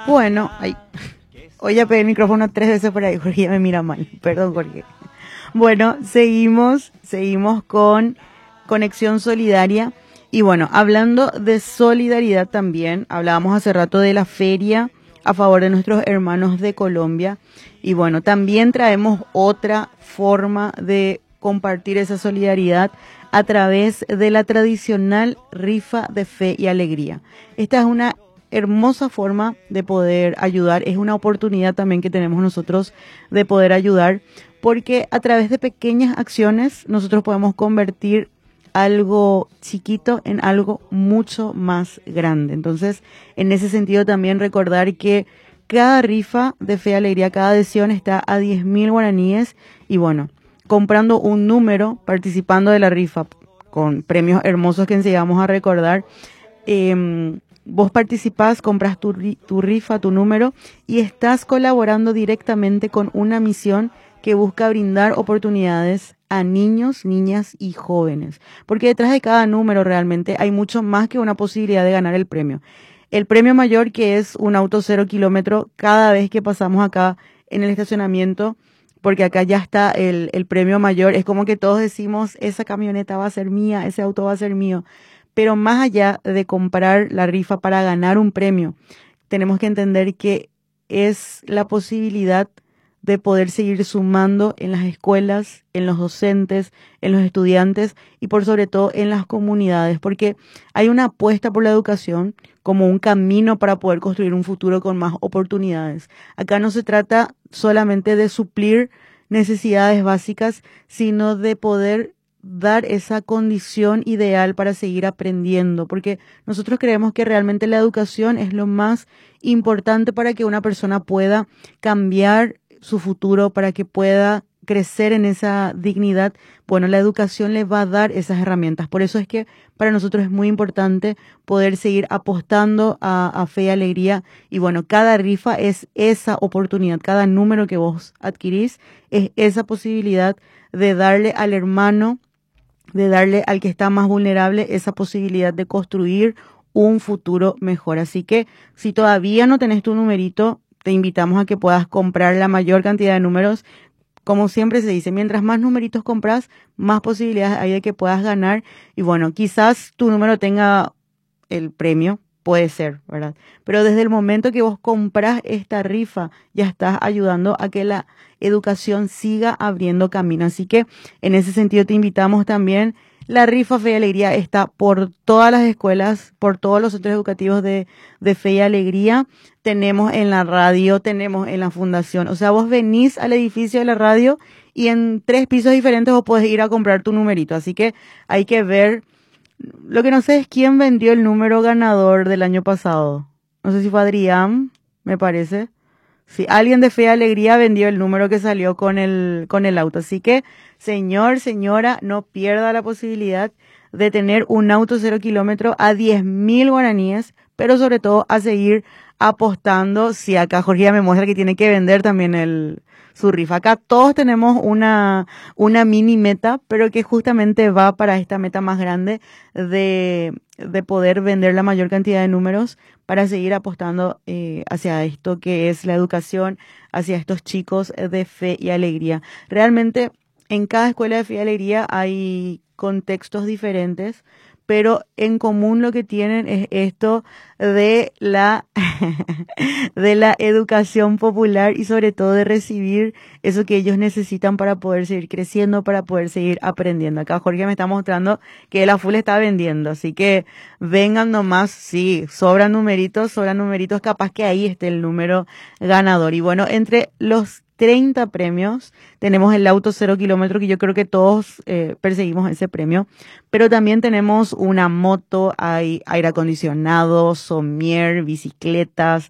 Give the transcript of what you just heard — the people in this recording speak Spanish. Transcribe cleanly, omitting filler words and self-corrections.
Bueno, ay, hoy ya pegué el micrófono 3 veces por ahí, Jorge ya me mira mal. Perdón, Jorge. Bueno, seguimos con Conexión Solidaria. Y bueno, hablando de solidaridad también, hablábamos hace rato de la feria a favor de nuestros hermanos de Colombia. Y bueno, también traemos otra forma de compartir esa solidaridad a través de la tradicional rifa de fe y alegría. Esta es una hermosa forma de poder ayudar, es una oportunidad también que tenemos nosotros de poder ayudar, porque a través de pequeñas acciones nosotros podemos convertir algo chiquito en algo mucho más grande. Entonces, en ese sentido también recordar que cada rifa de Fe y Alegría, cada adhesión está a 10.000 guaraníes y bueno, comprando un número, participando de la rifa con premios hermosos que enseguida a recordar, vos participás, compras tu rifa, tu número y estás colaborando directamente con una misión que busca brindar oportunidades a niños, niñas y jóvenes. Porque detrás de cada número realmente hay mucho más que una posibilidad de ganar el premio. El premio mayor, que es un auto 0 kilómetro, cada vez que pasamos acá en el estacionamiento, porque acá ya está el premio mayor, es como que todos decimos, esa camioneta va a ser mía, ese auto va a ser mío. Pero más allá de comprar la rifa para ganar un premio, tenemos que entender que es la posibilidad de poder seguir sumando en las escuelas, en los docentes, en los estudiantes y por sobre todo en las comunidades, porque hay una apuesta por la educación como un camino para poder construir un futuro con más oportunidades. Acá no se trata solamente de suplir necesidades básicas, sino de poder dar esa condición ideal para seguir aprendiendo, porque nosotros creemos que realmente la educación es lo más importante para que una persona pueda cambiar su futuro, para que pueda crecer en esa dignidad. Bueno, la educación le va a dar esas herramientas. Por eso es que para nosotros es muy importante poder seguir apostando a Fe y Alegría. Y bueno, cada rifa es esa oportunidad, cada número que vos adquirís es esa posibilidad de darle al hermano, de darle al que está más vulnerable esa posibilidad de construir un futuro mejor. Así que si todavía no tenés tu numerito, te invitamos a que puedas comprar la mayor cantidad de números. Como siempre se dice, mientras más numeritos compras, más posibilidades hay de que puedas ganar. Y bueno, quizás tu número tenga el premio, puede ser, ¿verdad? Pero desde el momento que vos compras esta rifa, ya estás ayudando a que la educación siga abriendo camino. Así que en ese sentido te invitamos también. La rifa Fe y Alegría está por todas las escuelas, por todos los centros educativos de Fe y Alegría. Tenemos en la radio, tenemos en la fundación. O sea, vos venís al edificio de la radio y en 3 pisos diferentes vos podés ir a comprar tu numerito. Así que hay que ver. Lo que no sé es quién vendió el número ganador del año pasado. No sé si fue Adrián, me parece. Sí, alguien de Fe y Alegría vendió el número que salió con el auto. Así que, señor, señora, no pierda la posibilidad de tener un auto 0 kilómetro a 10.000 guaraníes, pero sobre todo a seguir apostando. Si acá Jorge ya me muestra que tiene que vender también su rifa. Acá todos tenemos una mini meta, pero que justamente va para esta meta más grande de poder vender la mayor cantidad de números para seguir apostando hacia esto que es la educación, hacia estos chicos de Fe y Alegría. Realmente en cada escuela de Fe y Alegría hay contextos diferentes, pero en común lo que tienen es esto de la de la educación popular y sobre todo de recibir eso que ellos necesitan para poder seguir creciendo, para poder seguir aprendiendo. Acá Jorge me está mostrando que la full está vendiendo, así que vengan nomás, sí, sobran numeritos, capaz que ahí esté el número ganador. Y bueno, entre los 30 premios, tenemos el auto 0 kilómetro, que yo creo que todos perseguimos ese premio, pero también tenemos una moto, hay aire acondicionado, somier, bicicletas,